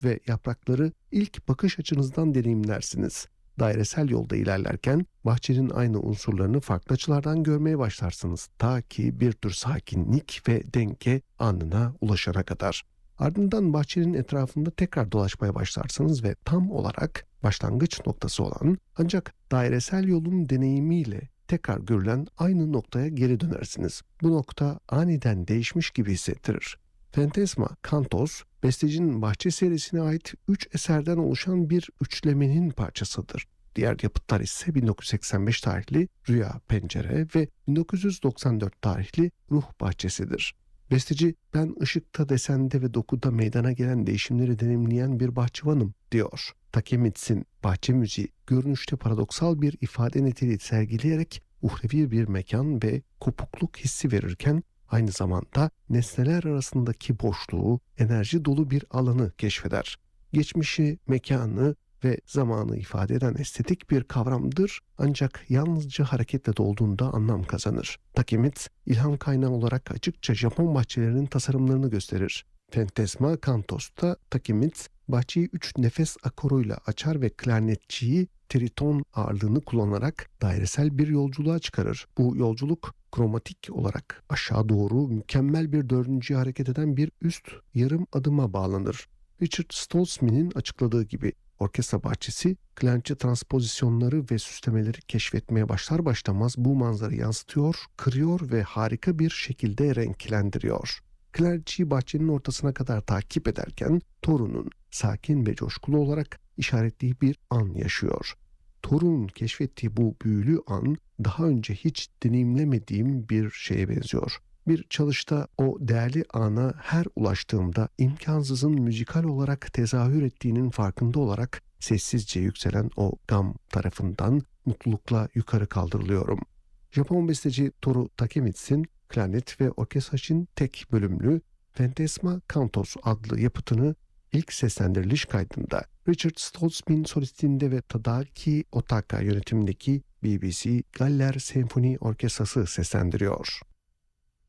ve yaprakları ilk bakış açınızdan deneyimlersiniz. Dairesel yolda ilerlerken bahçenin aynı unsurlarını farklı açılardan görmeye başlarsınız. Ta ki bir tür sakinlik ve denge anına ulaşana kadar. Ardından bahçenin etrafında tekrar dolaşmaya başlarsınız ve tam olarak başlangıç noktası olan ancak dairesel yolun deneyimiyle tekrar görülen aynı noktaya geri dönersiniz. Bu nokta aniden değişmiş gibi hissettirir. Phantasma Cantos, bestecinin Bahçe serisine ait 3 eserden oluşan bir üçlemenin parçasıdır. Diğer yapıtlar ise 1985 tarihli Rüya Pencere ve 1994 tarihli Ruh Bahçesidir. Besteci, ben ışıkta, desende ve dokuda meydana gelen değişimleri deneyimleyen bir bahçıvanım diyor. Takemitz'in bahçe müziği görünüşte paradoksal bir ifade niteliği sergileyerek uhrevi bir mekan ve kopukluk hissi verirken aynı zamanda nesneler arasındaki boşluğu, enerji dolu bir alanı keşfeder. Geçmişi, mekanı ve zamanı ifade eden estetik bir kavramdır ancak yalnızca hareketle dolduğunda anlam kazanır. Takemitsu, ilham kaynağı olarak açıkça Japon bahçelerinin tasarımlarını gösterir. Phantasma Cantos'ta Takemitsu, bahçeyi 3 nefes akoruyla açar ve klarnetçiyi triton ağırlığını kullanarak dairesel bir yolculuğa çıkarır. Bu yolculuk kromatik olarak aşağı doğru mükemmel bir dördüncüye hareket eden bir üst yarım adıma bağlanır. Richard Stolzman'in açıkladığı gibi orkestra bahçesi klarnetçi transpozisyonları ve süslemeleri keşfetmeye başlar başlamaz bu manzarayı yansıtıyor, kırıyor ve harika bir şekilde renklendiriyor. Klarnetçiyi bahçenin ortasına kadar takip ederken Toru'nun sakin ve coşkulu olarak işaretliği bir an yaşıyor. Toru'nun keşfettiği bu büyülü an daha önce hiç deneyimlemediğim bir şeye benziyor. Bir çalışta o değerli ana her ulaştığımda imkansızın müzikal olarak tezahür ettiğinin farkında olarak sessizce yükselen o gam tarafından mutlulukla yukarı kaldırılıyorum. Japon besteci Toru Takemitsu'nun klarnet ve orkestra için tek bölümlü Phantasma Cantos adlı yapıtını ilk seslendiriliş kaydında Richard Stolzman solistliğinde ve Tadaaki Otaka yönetimindeki BBC Galler Senfoni Orkestrası seslendiriyor.